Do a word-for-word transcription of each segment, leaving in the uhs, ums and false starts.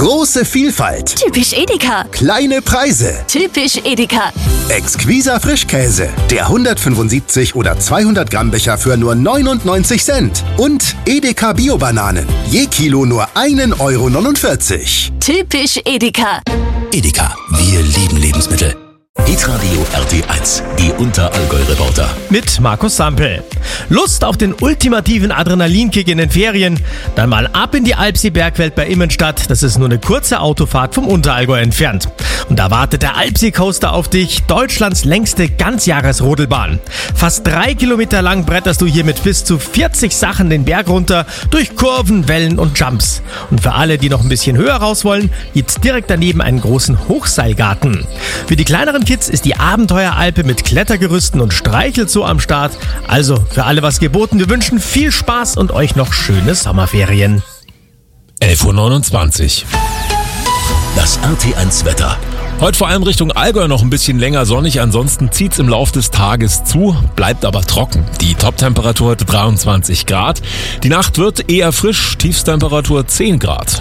Große Vielfalt. Typisch Edeka. Kleine Preise. Typisch Edeka. Exquiser Frischkäse. Der hundertfünfundsiebzig oder zweihundert Gramm Becher für nur neunundneunzig Cent. Und Edeka Bio-Bananen. Je Kilo nur ein Euro neunundvierzig. Typisch Edeka. Edeka, wir lieben Lebensmittel. Hitradio R T eins, die Unterallgäu-Reporter. Mit Markus Sampel. Lust auf den ultimativen Adrenalinkick in den Ferien? Dann mal ab in die Alpsee-Bergwelt bei Immenstadt. Das ist nur eine kurze Autofahrt vom Unterallgäu entfernt. Und da wartet der Alpsee-Coaster auf dich, Deutschlands längste Ganzjahresrodelbahn. Fast drei Kilometer lang bretterst du hier mit bis zu vierzig Sachen den Berg runter, durch Kurven, Wellen und Jumps. Und für alle, die noch ein bisschen höher raus wollen, gibt's direkt daneben einen großen Hochseilgarten. Für die kleineren Kids ist die Abenteueralpe mit Klettergerüsten und Streichelzoo am Start. Also für alle was geboten. Wir wünschen viel Spaß und euch noch schöne Sommerferien. elf Uhr neunundzwanzig. Das R T eins Wetter. Heute vor allem Richtung Allgäu noch ein bisschen länger sonnig, ansonsten zieht's im Laufe des Tages zu, bleibt aber trocken. Die Toptemperatur heute dreiundzwanzig Grad. Die Nacht wird eher frisch, Tiefstemperatur zehn Grad.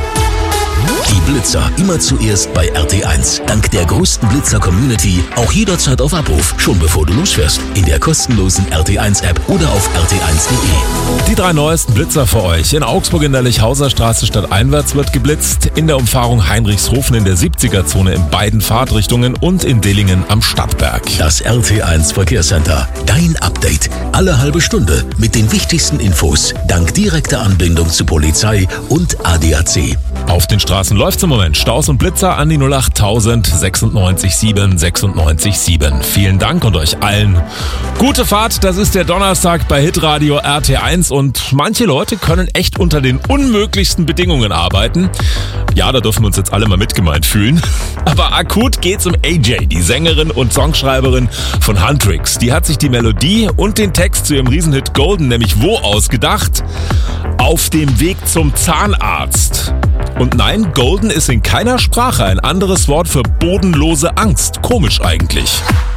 Die Blitzer immer zuerst bei R T eins. Dank der größten Blitzer-Community auch jederzeit auf Abruf, schon bevor du losfährst. In der kostenlosen R T eins App oder auf r t eins punkt d e. Die drei neuesten Blitzer für euch. In Augsburg in der Lechhauser Straße stadteinwärts wird geblitzt, in der Umfahrung Heinrichshofen in der siebziger-Zone in beiden Fahrtrichtungen und in Dillingen am Stadtberg. Das R T eins Verkehrscenter. Dein Update. Alle halbe Stunde mit den wichtigsten Infos. Dank direkter Anbindung zu Polizei und A D A C. Auf den Straßen läuft's im Moment. Staus und Blitzer an die null acht tausend sechsundneunzig sieben sechsundneunzig sieben. Vielen Dank und euch allen gute Fahrt. Das ist der Donnerstag bei Hitradio R T eins und manche Leute können echt unter den unmöglichsten Bedingungen arbeiten. Ja, da dürfen wir uns jetzt alle mal mitgemeint fühlen. Aber akut geht's um A J, die Sängerin und Songschreiberin von Huntrix. Die hat sich die Melodie und den Text zu ihrem Riesenhit Golden nämlich wo ausgedacht? Auf dem Weg zum Zahnarzt. Und nein, Golden ist in keiner Sprache ein anderes Wort für bodenlose Angst. Komisch eigentlich.